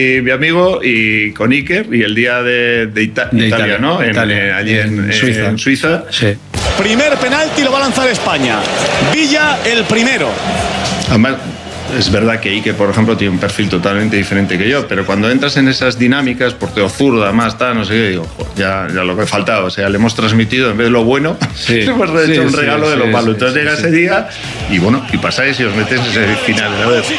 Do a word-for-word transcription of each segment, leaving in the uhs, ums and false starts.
y mi amigo y con Iker y el día de, de, Ita- de Italia, Italia, ¿no? En, Italia, eh, allí en, en Suiza. en Suiza. Sí. Primer penalti lo va a lanzar España. Villa el primero. Además, es verdad que Iker, por ejemplo, tiene un perfil totalmente diferente que yo, pero cuando entras en esas dinámicas, portero zurda, más tal, no sé qué, digo, jo, ya, ya lo que faltaba. O sea, le hemos transmitido, en vez de lo bueno, Sí. hemos Sí, hecho un sí, regalo sí, de lo sí, malo. sí, Entonces sí, llega sí. ese día y bueno, y pasáis y os metéis en ese final. A ver,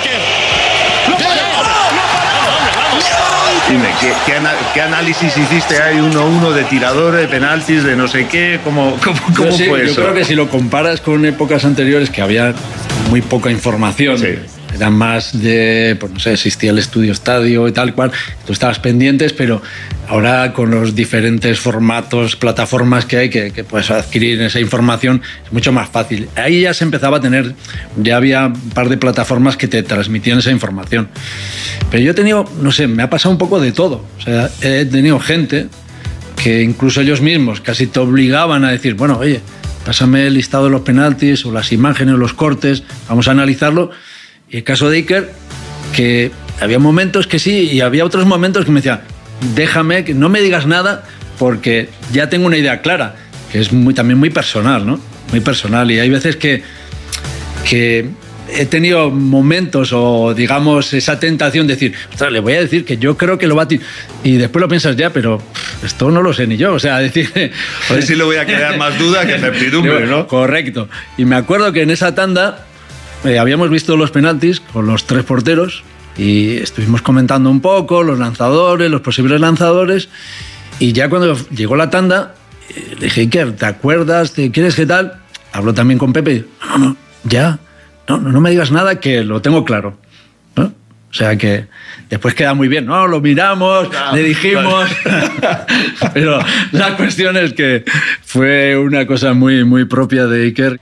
dime, ¿qué, qué, ana- qué análisis hiciste? Hay uno uno de tiradores, de penaltis, de no sé qué, ¿cómo, cómo, cómo Yo sí, fue yo eso? creo que si lo comparas con épocas anteriores que había muy poca información, Sí. eran más de, pues no sé, existía el estudio estadio y tal cual, tú estabas pendientes, pero ahora con los diferentes formatos, plataformas que hay, que, que puedes adquirir esa información, es mucho más fácil. Ahí ya se empezaba a tener, ya había un par de plataformas que te transmitían esa información. Pero yo he tenido, no sé, me ha pasado un poco de todo. O sea, he tenido gente que incluso ellos mismos casi te obligaban a decir, bueno, oye, pásame el listado de los penaltis o las imágenes, los cortes, vamos a analizarlo. Y el caso de Iker, que había momentos que sí y había otros momentos que me decían, déjame, que no me digas nada porque ya tengo una idea clara, que es muy, también muy personal, ¿no? Muy personal. Y hay veces que, que he tenido momentos o, digamos, esa tentación de decir, ostras, le voy a decir que yo creo que lo va a tirar. Y después lo piensas ya, pero pff, esto no lo sé ni yo. O sea, decir... A ver si le voy a crear más duda que certidumbre, ¿no? Correcto. Y me acuerdo que en esa tanda eh, habíamos visto los penaltis con los tres porteros y estuvimos comentando un poco los lanzadores, los posibles lanzadores, y ya cuando llegó la tanda eh, le dije, Iker, ¿te acuerdas? ¿Te quieres qué tal? Habló también con Pepe y, no, no, ya, no, no me digas nada que lo tengo claro, ¿no? O sea que después queda muy bien, ¿no? Lo miramos, claro, le dijimos, claro. Pero la cuestión es que fue una cosa muy, muy propia de Iker.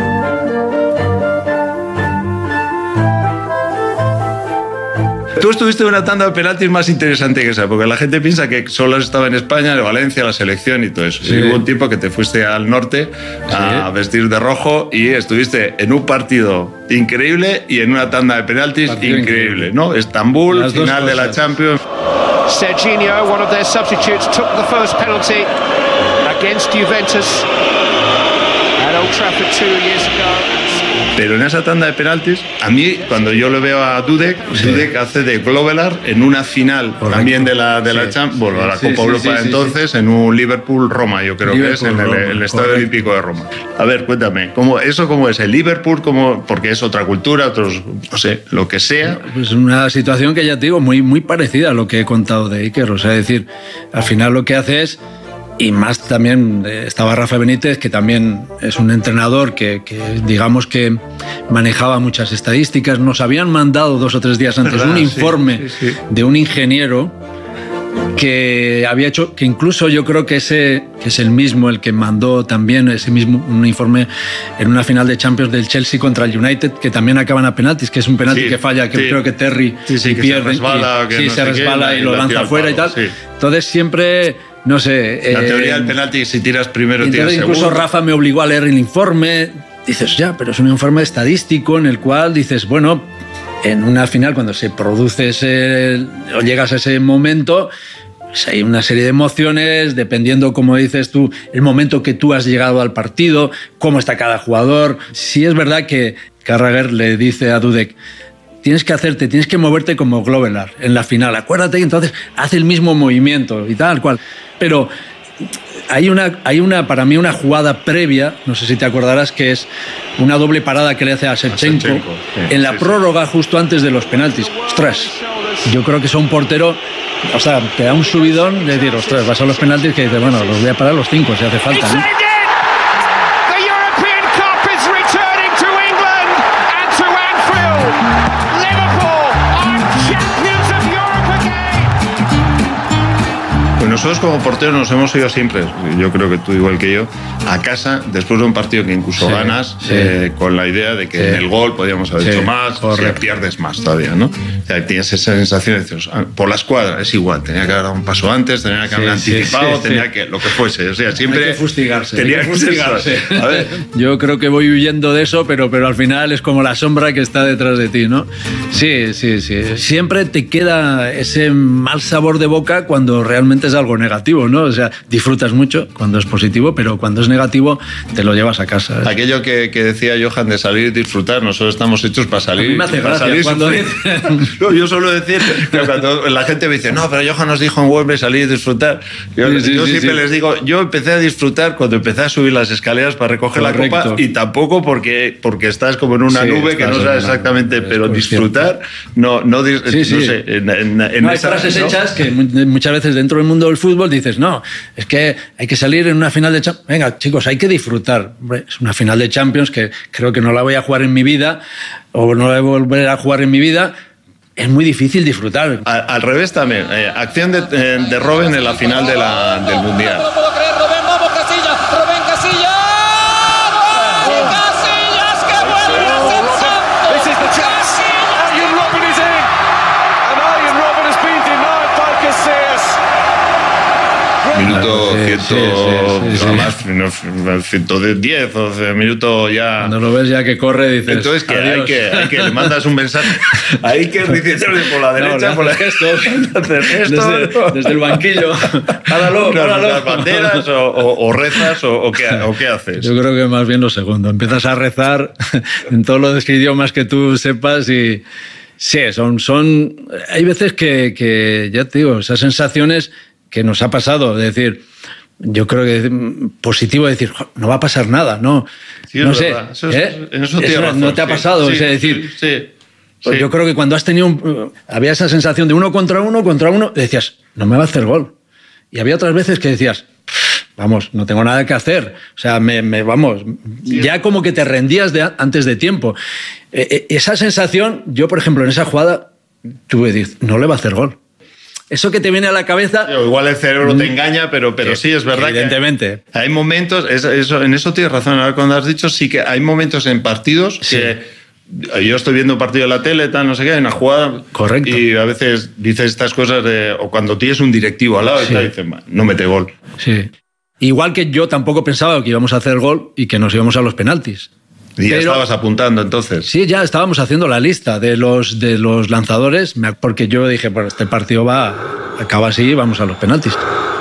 Tú estuviste en una tanda de penaltis más interesante que esa, porque la gente piensa que solo estaba en España, en Valencia, la selección y todo eso. Sí. Y hubo un tiempo que te fuiste al norte a sí. vestir de rojo y estuviste en un partido increíble y en una tanda de penaltis increíble, increíble, ¿no? Estambul, las final de la Champions. Serginho, one of their substitutes, took the first penalty against Juventus at Old Trafford two years ago. Pero en esa tanda de penaltis, a mí, cuando yo le veo a Dudek, sí. Dudek hace de Glovelar en una final Correcto. también de la, de la sí. Champions, bueno, la sí, Copa sí, Europa sí, entonces, sí. en un Liverpool-Roma, yo creo Liverpool, que es, en el, el Estadio Correcto. Olímpico de Roma. A ver, cuéntame, ¿cómo, ¿eso cómo es? ¿El Liverpool? Cómo, porque es otra cultura, otros, no sé, lo que sea. Pues una situación que ya te digo, muy, muy parecida a lo que he contado de Iker. O sea, es decir, al final lo que hace es... Y más también estaba Rafa Benítez, que también es un entrenador que, que digamos que manejaba muchas estadísticas. Nos habían mandado dos o tres días antes ¿verdad? un informe sí, sí, sí. de un ingeniero que había hecho, que incluso yo creo que ese que es el mismo el que mandó también ese mismo un informe en una final de Champions del Chelsea contra el United, que también acaban a penaltis, que es un penalti sí, que falla, que sí. creo que Terry sí, sí, que pierde, se resbala, y, que sí, no se resbala y lo lanza fuera y tal. Sí. Entonces siempre... No sé. La eh, teoría del penalti, si tiras primero, tiras segundo. Incluso Rafa me obligó a leer el informe. Dices, ya, pero es un informe estadístico en el cual dices, bueno, en una final, cuando se produce ese, o llegas a ese momento, pues hay una serie de emociones, dependiendo, como dices tú, el momento que tú has llegado al partido, cómo está cada jugador. Sí es verdad que Carragher le dice a Dudek, tienes que hacerte, tienes que moverte como Glovelar en la final. Acuérdate, y entonces hace el mismo movimiento y tal cual. Pero hay una, hay una, para mí, una jugada previa, no sé si te acordarás, que es una doble parada que le hace a Shevchenko, a Shevchenko sí, en la sí, prórroga sí. justo antes de los penaltis. Ostras, yo creo que es un portero, o sea, te da un subidón de decir, ostras, vas a los penaltis que dices, bueno, los voy a parar los cinco si hace falta, ¿no? Nosotros como porteros nos hemos oído siempre, yo creo que tú igual que yo, a casa después de un partido que incluso sí, ganas sí. Eh, con la idea de que sí. en el gol podíamos haber sí, hecho más, o sea, pierdes más todavía, ¿no? O sea, tienes esa sensación de decir, por la escuadra es igual, tenía que haber dado un paso antes, tenía que haber sí, anticipado, sí, sí, tenía sí. que, lo que fuese, o sea, siempre... Hay que fustigarse, tenía hay que fustigarse. A ver. Yo creo que voy huyendo de eso, pero, pero al final es como la sombra que está detrás de ti, ¿no? Sí, sí, sí. Siempre te queda ese mal sabor de boca cuando realmente es algo negativo, ¿no? O sea, disfrutas mucho cuando es positivo, pero cuando es negativo te lo llevas a casa. Aquello que, que decía Johan de salir y disfrutar, nosotros estamos hechos para salir. A mí me hace gracia salir cuando no, yo suelo decir que cuando la gente me dice, no, pero Johan nos dijo en Wembley salir y disfrutar. Yo, sí, sí, yo sí, siempre sí. les digo, yo empecé a disfrutar cuando empecé a subir las escaleras para recoger Correcto. la copa, y tampoco porque, porque estás como en una sí, nube que no sabes exactamente, pero disfrutar, no, no, sí, no sí. sé, en, en, en no, hay esa, frases ¿no? hechas que muchas veces dentro del mundo del fútbol dices, no, es que hay que salir en una final de Champions. Venga, chicos, hay que disfrutar. Es una final de Champions que creo que no la voy a jugar en mi vida, o no la voy a volver a jugar en mi vida. Es muy difícil disfrutar. Al, al revés también. Eh, acción de, eh, de Robben en la final de la, del Mundial. No puedo creer, Robben, vamos, Casillas, Robben, Casillas. ¡Oh! Casillas, que vuelve a ser santo. This is the chance. Arjen Robben is in. And Arjen Robben has been denied by Casillas. Minuto sí, ciento, sí, sí, sí, más, ciento diez, o sea, minuto ya. Cuando lo ves ya que corre, dices. Entonces que hay, que hay que le mandas un mensaje. Hay que dices por la derecha, no, por la gestos, gestos desde, desde el banquillo. Páralo, páralo. Las banderas o, o, o rezas o, o, qué, o qué haces. Yo creo que más bien lo segundo. Empiezas a rezar en todos los idiomas que tú sepas y sí, son, son. Hay veces que, que ya te digo, esas sensaciones que nos ha pasado, es decir, yo creo que positivo decir, no va a pasar nada, no, sí, no sé, eso, ¿eh? en eso, eso razón, no te ha pasado, sí, o sea, decir, sí, sí, pues sí. Yo creo que cuando has tenido, un, había esa sensación de uno contra uno, contra uno, decías, no me va a hacer gol, y había otras veces que decías, vamos, no tengo nada que hacer, o sea, me, me vamos, sí. ya como que te rendías de, antes de tiempo. Eh, esa sensación, yo por ejemplo en esa jugada tuve, diez, no le va a hacer gol. Eso que te viene a la cabeza... Sí, igual el cerebro te engaña, pero, pero sí, es verdad evidentemente. Que hay momentos, eso, eso, en eso tienes razón, ahora cuando has dicho, sí que hay momentos en partidos sí. que yo estoy viendo un partido de la tele, tal, no sé qué, hay una jugada... Correcto. Y a veces dices estas cosas, de, o cuando tienes un directivo al lado, sí. y te dicen, no mete gol. Sí. Igual que yo tampoco pensaba que íbamos a hacer gol y que nos íbamos a los penaltis. Y ya Pero, estabas apuntando entonces. Sí, ya estábamos haciendo la lista de los, de los lanzadores, porque yo dije, pues este partido va, acaba así, vamos a los penaltis.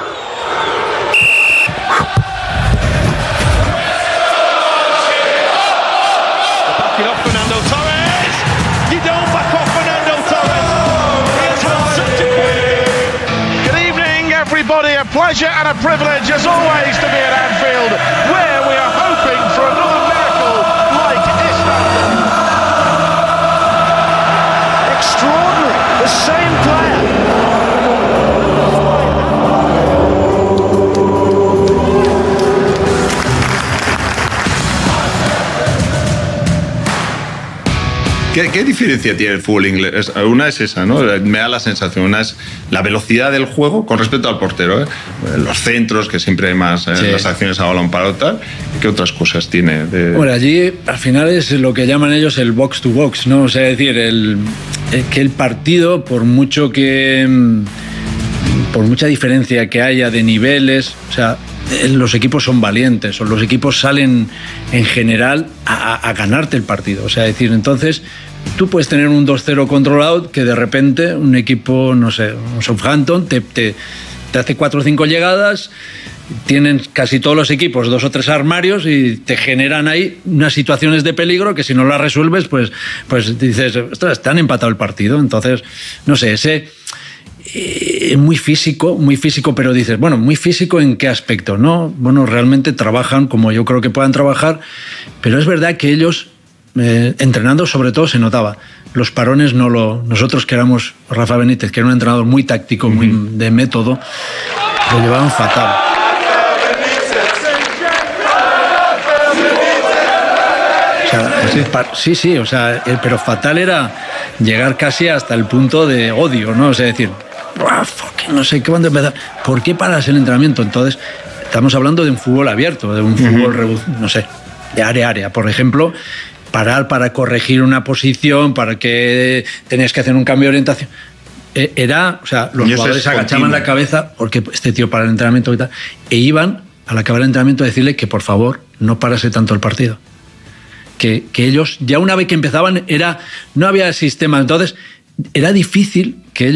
Everybody, a pleasure and a privilege as always to be at Anfield, where we are hoping for another miracle like Istanbul. Extraordinary, the same player. ¿Qué, ¿Qué diferencia tiene el fútbol inglés? Una es esa, ¿no? Me da la sensación. Una es la velocidad del juego con respecto al portero, ¿eh? Los centros, que siempre hay más, ¿eh? Sí. Las acciones a balón parado tal. ¿Qué otras cosas tiene? De... Bueno, allí al final es lo que llaman ellos el box to box, ¿no? O sea, es decir, el, el, que el partido, por mucho que... por mucha diferencia que haya de niveles, o sea, los equipos son valientes, o los equipos salen en general a, a ganarte el partido. O sea, es decir, entonces tú puedes tener un dos cero controlado que de repente un equipo, no sé, un Southampton te, te, te hace cuatro o cinco llegadas, tienen casi todos los equipos dos o tres armarios y te generan ahí unas situaciones de peligro que si no las resuelves, pues, pues dices, ostras, te han empatado el partido. Entonces, no sé, ese... Eh, muy físico, muy físico, pero dices, bueno, muy físico ¿en qué aspecto? No, bueno, realmente trabajan como yo creo que puedan trabajar, pero es verdad que ellos, eh, entrenando sobre todo, se notaba. Los parones no lo... Nosotros que éramos Rafa Benítez, que era un entrenador muy táctico, muy uh-huh. de método, lo llevaban fatal. O sea, sí, sí, sí, o sea, pero fatal era llegar casi hasta el punto de odio, ¿no? O sea, decir, no sé qué, ¿cuándo empezar? ¿Por qué paras el entrenamiento? Entonces, estamos hablando de un fútbol abierto, de un fútbol, uh-huh. no sé, de área a área. Por ejemplo, parar para corregir una posición, para que tenías que hacer un cambio de orientación. Era, o sea, los jugadores agachaban la cabeza porque este tío para el entrenamiento y tal, e iban al acabar el entrenamiento a decirle que por favor no parase tanto el partido. Que, que ellos, ya una vez que empezaban, era, no había sistema, entonces era difícil que ellos